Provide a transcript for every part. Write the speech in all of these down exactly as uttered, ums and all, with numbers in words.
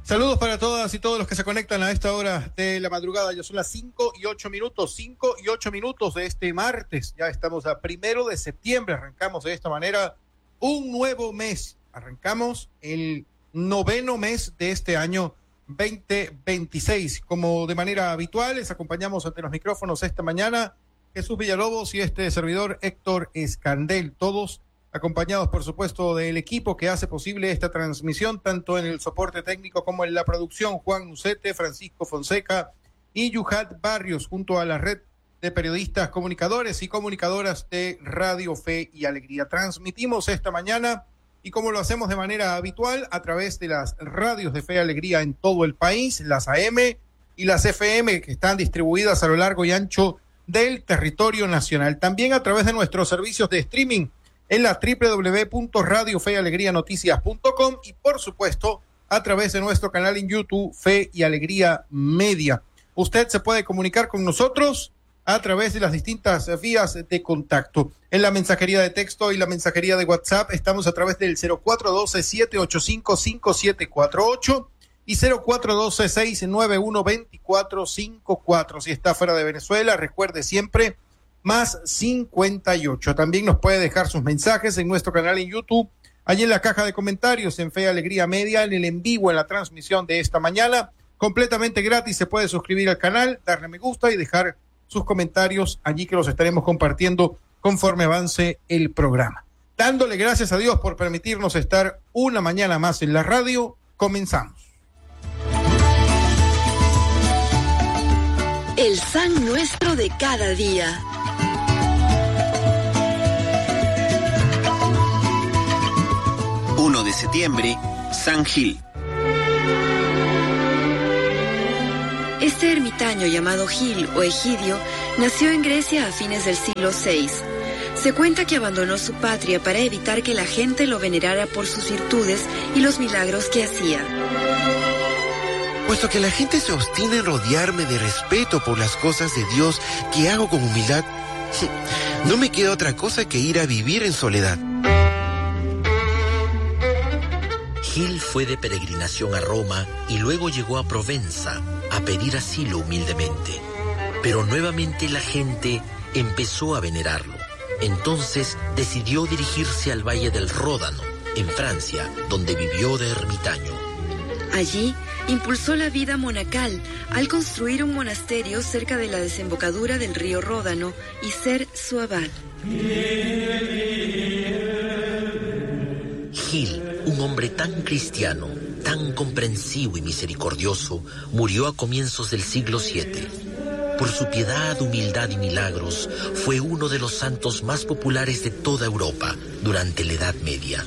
Saludos para todas y todos los que se conectan a esta hora de la madrugada. Ya son las cinco y ocho minutos, cinco y ocho minutos de este martes. Ya estamos a primero de septiembre. Arrancamos de esta manera un nuevo mes. Arrancamos el noveno mes de este año veinte veintiséis. Como de manera habitual, les acompañamos ante los micrófonos esta mañana Jesús Villalobos y este servidor Héctor Escandel. Todos acompañados, por supuesto, del equipo que hace posible esta transmisión, tanto en el soporte técnico como en la producción, Juan Ucete, Francisco Fonseca y Yuhat Barrios, junto a la red de periodistas, comunicadores y comunicadoras de Radio Fe y Alegría. Transmitimos esta mañana, y como lo hacemos de manera habitual, a través de las radios de Fe y Alegría en todo el país, las A M y las F M, que están distribuidas a lo largo y ancho del territorio nacional. También a través de nuestros servicios de streaming, en la doble u doble u doble u punto radio fe y alegría noticias punto com y por supuesto a través de nuestro canal en YouTube Fe y Alegría Media. Usted se puede comunicar con nosotros a través de las distintas vías de contacto. En la mensajería de texto y la mensajería de WhatsApp estamos a través del cero cuatro uno dos, siete ocho cinco, cinco siete cuatro ocho y cero cuatro uno dos, seis nueve uno, dos cuatro cinco cuatro. Si está fuera de Venezuela, recuerde siempre más cincuenta y ocho. También nos puede dejar sus mensajes en nuestro canal en YouTube, allí en la caja de comentarios en Fe y Alegría Media, en el en vivo, en la transmisión de esta mañana, completamente gratis. Se puede suscribir al canal, darle me gusta y dejar sus comentarios allí, que los estaremos compartiendo conforme avance el programa. Dándole gracias a Dios por permitirnos estar una mañana más en la radio, comenzamos. El San Nuestro de cada día. uno de septiembre, San Gil. Este ermitaño llamado Gil o Egidio nació en Grecia a fines del siglo seis. Se cuenta que abandonó su patria para evitar que la gente lo venerara por sus virtudes y los milagros que hacía. Puesto que la gente se obstina en rodearme de respeto por las cosas de Dios que hago con humildad, no me queda otra cosa que ir a vivir en soledad. Gil fue de peregrinación a Roma y luego llegó a Provenza a pedir asilo humildemente. Pero nuevamente la gente empezó a venerarlo. Entonces decidió dirigirse al Valle del Ródano, en Francia, donde vivió de ermitaño. Allí impulsó la vida monacal al construir un monasterio cerca de la desembocadura del río Ródano y ser su abad. Gil, un hombre tan cristiano, tan comprensivo y misericordioso, murió a comienzos del siglo siete. Por su piedad, humildad y milagros, fue uno de los santos más populares de toda Europa durante la Edad Media.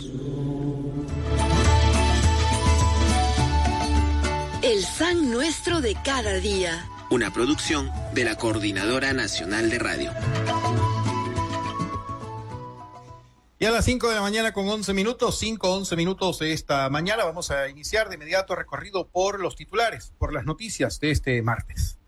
El San Nuestro de cada día. Una producción de la Coordinadora Nacional de Radio. Y a las cinco de la mañana con once minutos, cinco, once minutos de esta mañana, vamos a iniciar de inmediato recorrido por los titulares, por las noticias de este martes.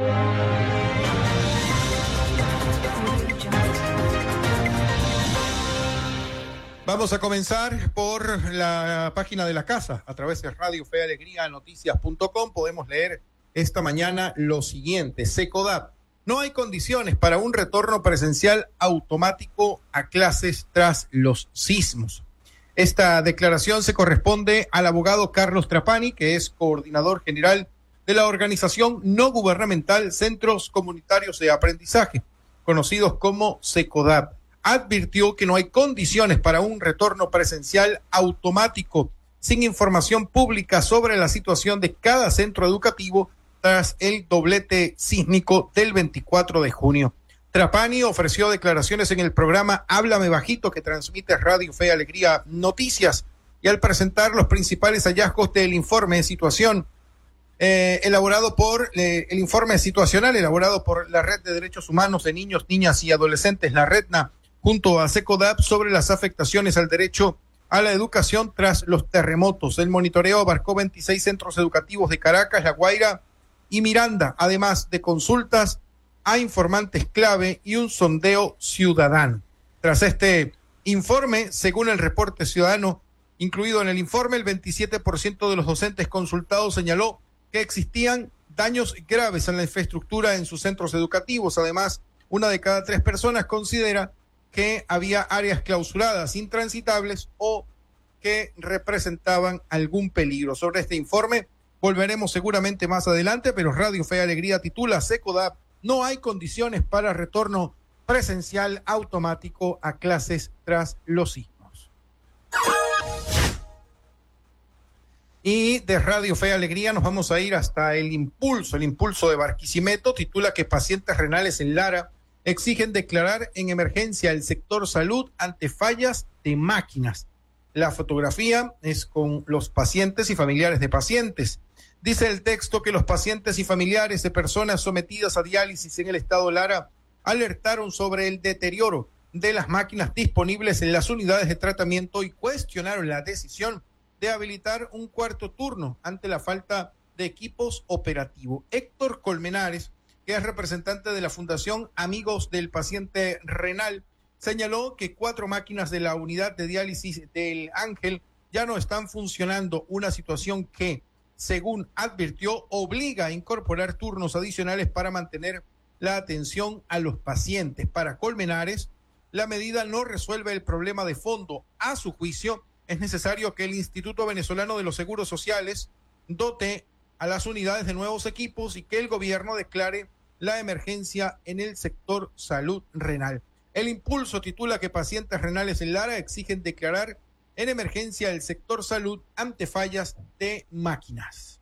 Vamos a comenzar por la página de la casa. A través de Radio Fe y Alegría Noticias punto com podemos leer esta mañana lo siguiente. SECODAP: no hay condiciones para un retorno presencial automático a clases tras los sismos. Esta declaración se corresponde al abogado Carlos Trapani, que es coordinador general de la organización no gubernamental Centros Comunitarios de Aprendizaje, conocidos como SECODAP. Advirtió que no hay condiciones para un retorno presencial automático sin información pública sobre la situación de cada centro educativo tras el doblete sísmico del veinticuatro de junio. Trapani ofreció declaraciones en el programa Háblame Bajito, que transmite Radio Fe y Alegría Noticias, y al presentar los principales hallazgos del informe de situación eh, elaborado por eh, el informe situacional elaborado por la Red de Derechos Humanos de Niños, Niñas y Adolescentes, la REDNA, junto a SECODAP, sobre las afectaciones al derecho a la educación tras los terremotos. El monitoreo abarcó veintiséis centros educativos de Caracas, La Guaira y Miranda, además de consultas a informantes clave y un sondeo ciudadano. Tras este informe, según el reporte ciudadano, incluido en el informe. El veintisiete por ciento de los docentes consultados señaló que existían daños graves en la infraestructura en sus centros educativos. Además, una de cada tres personas considera que había áreas clausuradas, intransitables o que representaban algún peligro. Sobre este informe volveremos seguramente más adelante, pero Radio Fe y Alegría titula: SECODAP, no hay condiciones para retorno presencial automático a clases tras los sismos. Y de Radio Fe y Alegría nos vamos a ir hasta el Impulso. El Impulso de Barquisimeto titula que pacientes renales en Lara exigen declarar en emergencia el sector salud ante fallas de máquinas. La fotografía es con los pacientes y familiares de pacientes. Dice el texto que los pacientes y familiares de personas sometidas a diálisis en el estado Lara alertaron sobre el deterioro de las máquinas disponibles en las unidades de tratamiento y cuestionaron la decisión de habilitar un cuarto turno ante la falta de equipos operativos. Héctor Colmenares, que es representante de la Fundación Amigos del Paciente Renal, señaló que cuatro máquinas de la unidad de diálisis del Ángel ya no están funcionando, una situación que, según advirtió, obliga a incorporar turnos adicionales para mantener la atención a los pacientes. Para Colmenares, la medida no resuelve el problema de fondo. A su juicio, es necesario que el Instituto Venezolano de los Seguros Sociales dote a las unidades de nuevos equipos y que el gobierno declare la emergencia en el sector salud renal. El Impulso titula que pacientes renales en Lara exigen declarar en emergencia el sector salud ante fallas de máquinas.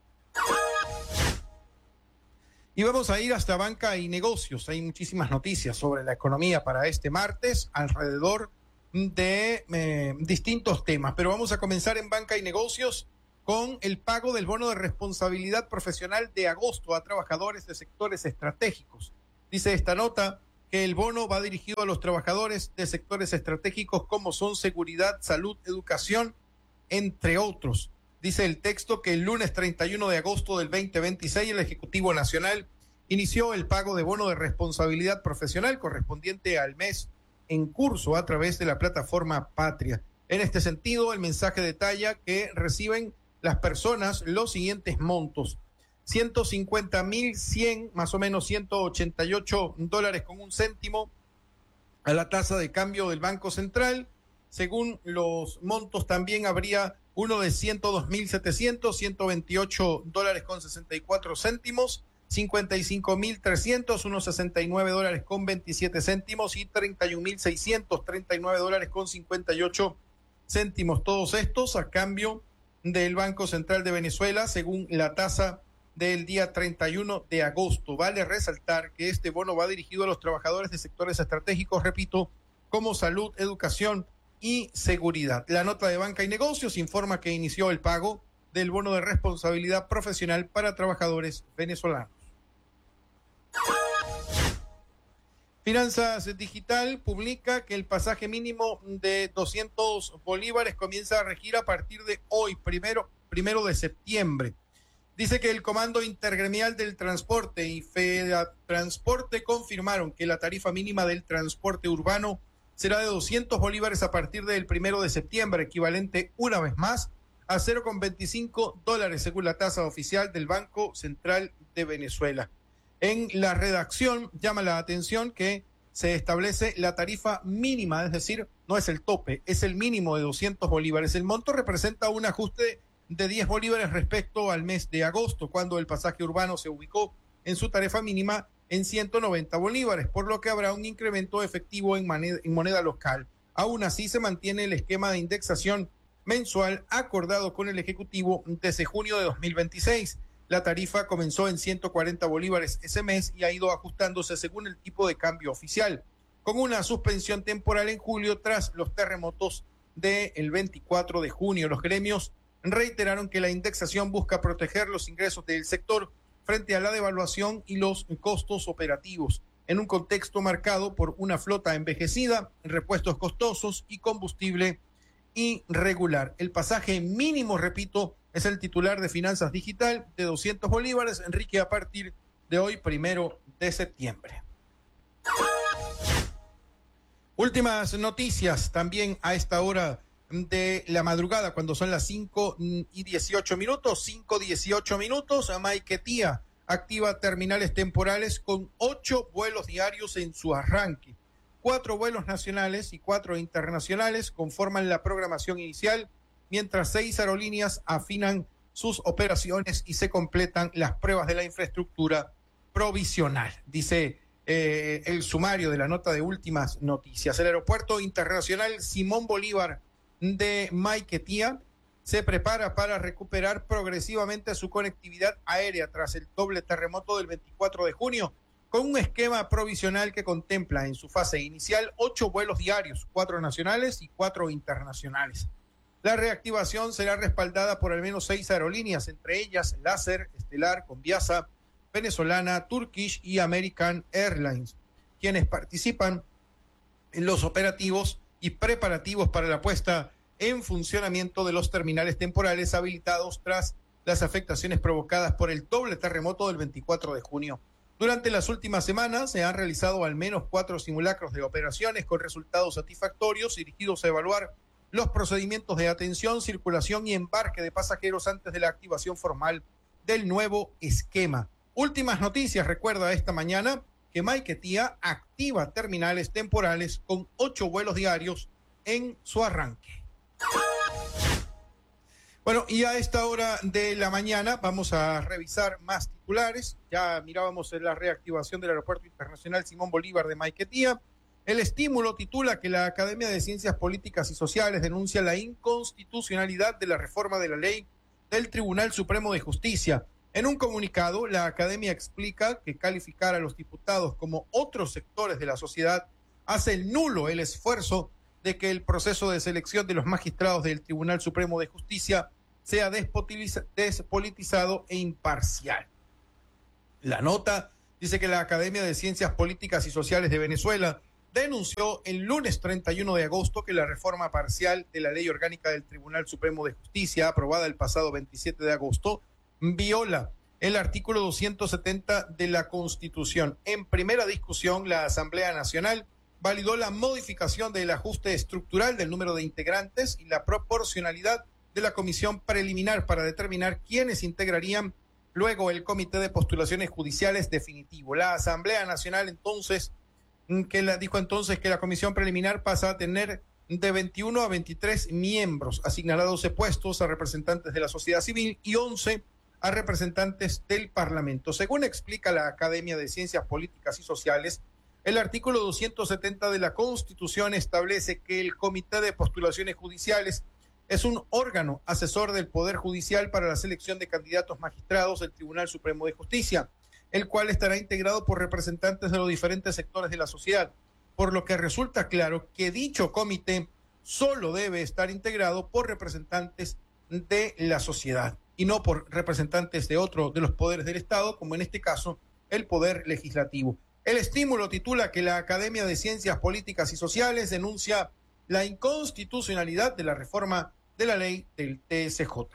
Y vamos a ir hasta banca y negocios. Hay muchísimas noticias sobre la economía para este martes alrededor de eh, distintos temas, pero vamos a comenzar en banca y negocios con el pago del bono de responsabilidad profesional de agosto a trabajadores de sectores estratégicos. Dice esta nota que el bono va dirigido a los trabajadores de sectores estratégicos como son seguridad, salud, educación, entre otros. Dice el texto que el lunes treinta y uno de agosto del veinte veintiséis el Ejecutivo Nacional inició el pago de bono de responsabilidad profesional correspondiente al mes en curso a través de la plataforma Patria. En este sentido, el mensaje detalla que reciben las personas los siguientes montos: ciento cincuenta mil cien, más o menos ciento ochenta y ocho dólares con un céntimo a la tasa de cambio del Banco Central. Según los montos, también habría uno de ciento dos mil setecientos, ciento veintiocho dólares con sesenta y cuatro céntimos, cincuenta y cinco mil trescientos, unos sesenta y nueve dólares con veintisiete céntimos y treinta y un mil seiscientos treinta y nueve dólares con cincuenta y ocho céntimos. Todos estos a cambio del Banco Central de Venezuela, según la tasa del día treinta y uno de agosto. Vale resaltar que este bono va dirigido a los trabajadores de sectores estratégicos, repito, como salud, educación y seguridad. La nota de banca y negocios informa que inició el pago del bono de responsabilidad profesional para trabajadores venezolanos. Finanzas Digital publica que el pasaje mínimo de doscientos bolívares comienza a regir a partir de hoy, primero, primero de septiembre. Dice que el Comando Intergremial del Transporte y Fedatransporte confirmaron que la tarifa mínima del transporte urbano será de doscientos bolívares a partir del primero de septiembre, equivalente una vez más a cero coma veinticinco dólares según la tasa oficial del Banco Central de Venezuela. En la redacción llama la atención que se establece la tarifa mínima, es decir, no es el tope, es el mínimo de doscientos bolívares. El monto representa un ajuste de diez bolívares respecto al mes de agosto, cuando el pasaje urbano se ubicó en su tarifa mínima en ciento noventa bolívares, por lo que habrá un incremento efectivo en moneda, en moneda local. Aún así, se mantiene el esquema de indexación mensual acordado con el Ejecutivo desde junio de dos mil veintiséis. La tarifa comenzó en ciento cuarenta bolívares ese mes y ha ido ajustándose según el tipo de cambio oficial, con una suspensión temporal en julio tras los terremotos del veinticuatro de junio. Los gremios reiteraron que la indexación busca proteger los ingresos del sector frente a la devaluación y los costos operativos, en un contexto marcado por una flota envejecida, repuestos costosos y combustible irregular. El pasaje mínimo, repito, es el titular de Finanzas Digital de doscientos bolívares, Enrique, a partir de hoy, primero de septiembre. Últimas noticias también a esta hora de la madrugada, cuando son las cinco y dieciocho minutos, cinco dieciocho minutos, Maiquetía activa terminales temporales con ocho vuelos diarios en su arranque. Cuatro vuelos nacionales y cuatro internacionales conforman la programación inicial, mientras seis aerolíneas afinan sus operaciones y se completan las pruebas de la infraestructura provisional, dice eh, el sumario de la nota de últimas noticias. El Aeropuerto Internacional Simón Bolívar de Maiquetía se prepara para recuperar progresivamente su conectividad aérea tras el doble terremoto del veinticuatro de junio, con un esquema provisional que contempla en su fase inicial ocho vuelos diarios, cuatro nacionales y cuatro internacionales. La reactivación será respaldada por al menos seis aerolíneas, entre ellas Láser, Estelar, Conviasa, Venezolana, Turkish y American Airlines, quienes participan en los operativos y preparativos para la puesta en funcionamiento de los terminales temporales habilitados tras las afectaciones provocadas por el doble terremoto del veinticuatro de junio. Durante las últimas semanas se han realizado al menos cuatro simulacros de operaciones con resultados satisfactorios dirigidos a evaluar los procedimientos de atención, circulación y embarque de pasajeros antes de la activación formal del nuevo esquema. Últimas noticias, recuerda esta mañana que Maiquetía activa terminales temporales con ocho vuelos diarios en su arranque. Bueno, y a esta hora de la mañana vamos a revisar más titulares. Ya mirábamos la reactivación del Aeropuerto Internacional Simón Bolívar de Maiquetía. El estímulo titula que la Academia de Ciencias Políticas y Sociales denuncia la inconstitucionalidad de la reforma de la ley del Tribunal Supremo de Justicia. En un comunicado, la Academia explica que calificar a los diputados como otros sectores de la sociedad hace nulo el esfuerzo de que el proceso de selección de los magistrados del Tribunal Supremo de Justicia sea despolitizado e imparcial. La nota dice que la Academia de Ciencias Políticas y Sociales de Venezuela denunció el lunes treinta y uno de agosto que la reforma parcial de la Ley Orgánica del Tribunal Supremo de Justicia, aprobada el pasado veintisiete de agosto, viola el artículo doscientos setenta de la Constitución. En primera discusión, la Asamblea Nacional validó la modificación del ajuste estructural del número de integrantes y la proporcionalidad de la comisión preliminar para determinar quiénes integrarían luego el comité de postulaciones judiciales definitivo. La Asamblea Nacional entonces, que la, dijo entonces que la comisión preliminar pasa a tener de veintiuno a veintitrés miembros, asignará doce puestos a representantes de la sociedad civil y once a representantes del Parlamento. Según explica la Academia de Ciencias Políticas y Sociales, el artículo doscientos setenta de la Constitución establece que el Comité de Postulaciones Judiciales es un órgano asesor del Poder Judicial para la selección de candidatos magistrados del Tribunal Supremo de Justicia, el cual estará integrado por representantes de los diferentes sectores de la sociedad, por lo que resulta claro que dicho comité solo debe estar integrado por representantes de la sociedad y no por representantes de otro de los poderes del Estado, como en este caso el Poder Legislativo. El estímulo titula que la Academia de Ciencias Políticas y Sociales denuncia la inconstitucionalidad de la reforma de la ley del T S J.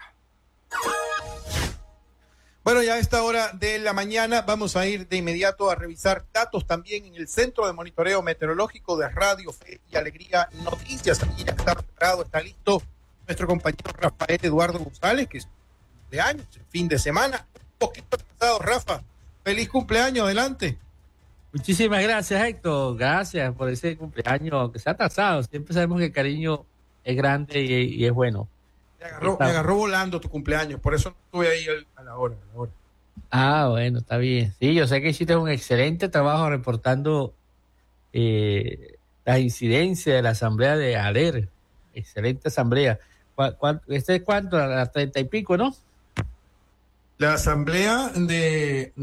Bueno, ya a esta hora de la mañana vamos a ir de inmediato a revisar datos también en el Centro de Monitoreo Meteorológico de Radio Fe y Alegría Noticias. Aquí ya está preparado, está listo nuestro compañero Rafael Eduardo González, que es de años, el fin de semana, un poquito pasado. Rafa, feliz cumpleaños, adelante. Muchísimas gracias, Héctor. Gracias por ese cumpleaños que se ha atrasado. Siempre sabemos que el cariño es grande y, y es bueno. Me agarró, me agarró volando tu cumpleaños, por eso no estuve ahí a la hora, a la hora. Ah, bueno, está bien. Sí, yo sé que hiciste un excelente trabajo reportando eh, las incidencias de la asamblea de ALER. Excelente asamblea. ¿Cuál, cuál, ¿Este es cuánto? A las treinta y pico, ¿no? La asamblea de...